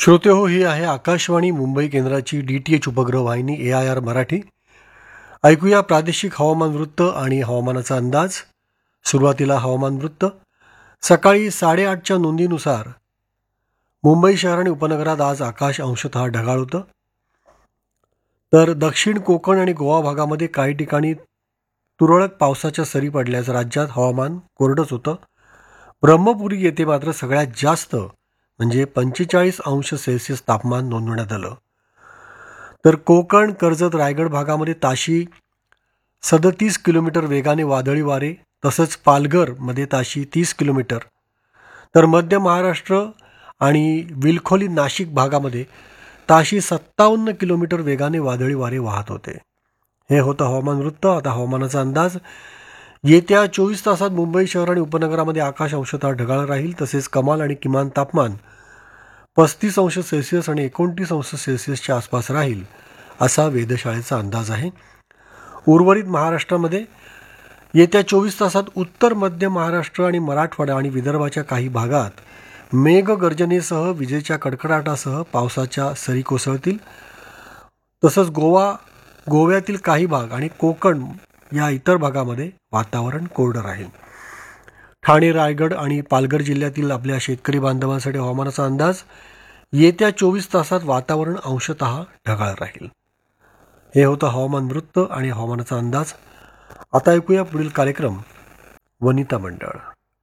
श्रोते हो, ही आहे आकाशवाणी मुंबई केंद्राची DTH उपग्रह वाहिनी AIR मराठी. ऐकूया प्रादेशिक हवामान वृत्त आणि हवामानाचा अंदाज. सुरुवातीला हवामान वृत्त. सकाळी 8:30च्या नोंदीनुसार मुंबई शहर आणि उपनगरात आज आकाश अंशतः ढगाळ होतं. तर दक्षिण कोकण आणि गोवा भागामध्ये काही ठिकाणी तुरळक पावसाच्या सरी पडल्याचं राज्यात हवामान कोरडंच होतं. ब्रह्मपुरी येथे मात्र सगळ्यात जास्त म्हणजे 45°C तापमान नोंदवण्यात आलं. तर कोकण, कर्जत, रायगड भागामध्ये ताशी 37 किलोमीटर वेगाने वादळी वारे, तसंच पालघरमध्ये ताशी 30 किलोमीटर, तर मध्य महाराष्ट्र आणि विलखोली नाशिक भागामध्ये ताशी 57 किलोमीटर वेगाने वादळी वारे वाहत होते. हे होतं हवामान वृत्त. आता हवामानाचा अंदाज. येत्या 24 तासात मुंबई शहर आणि उपनगरामध्ये आकाश अंशतः ढगाळ राहील. तसेच कमाल आणि किमान तापमान 35°C आणि 29°Cच्या आसपास राहील, असा वेधशाळेचा अंदाज आहे. उर्वरित महाराष्ट्रामध्ये येत्या 24 तासात उत्तर मध्य महाराष्ट्र आणि मराठवाडा आणि विदर्भाच्या काही भागात मेघगर्जनेसह विजेच्या कडकडाटासह पावसाच्या सरी कोसळतील. तसंच गोव्यातील काही भाग आणि कोकण या इतर भागामध्ये वातावरण कोरडं राहील. ठाणे, रायगड आणि पालघर जिल्ह्यातील आपल्या शेतकरी बांधवांसाठी हवामानाचा अंदाज. येत्या 24 तासात वातावरण अंशतः ढगाळ राहील. हे होतं हवामान वृत्त आणि हवामानाचा अंदाज. आता ऐकूया पुढील कार्यक्रम वनिता मंडळ.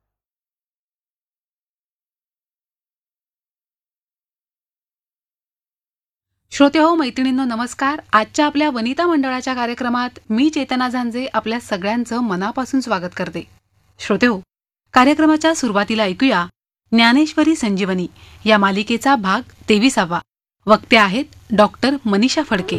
श्रोते हो, मैत्रिणींनो, नमस्कार. आजच्या आपल्या वनिता मंडळाच्या कार्यक्रमात मी चेतना झांजे आपल्या सगळ्यांचं मनापासून स्वागत करते. श्रोते हो, कार्यक्रमाच्या सुरुवातीला ऐकूया ज्ञानेश्वरी संजीवनी या मालिकेचा भाग 23वा. वक्ते आहेत डॉक्टर मनीषा फडके.